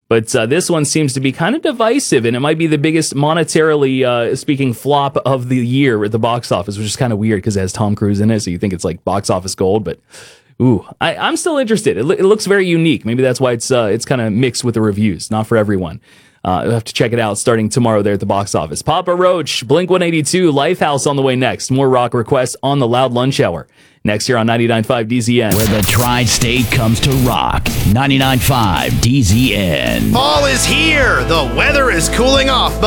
But this one seems to be kind of divisive, and it might be the biggest monetarily speaking flop of the year at the box office, which is kind of weird because it has Tom Cruise in it, so you think it's like box office gold. But ooh, I'm still interested. It looks very unique. Maybe that's why it's kind of mixed with the reviews. Not for everyone. You'll have to check it out starting tomorrow there at the box office. Papa Roach, Blink-182, Lifehouse on the way next. More rock requests on the Loud Lunch Hour. Next here on 99.5 DZN. Where the tri-state comes to rock. 99.5 DZN. Fall is here. The weather is cooling off, but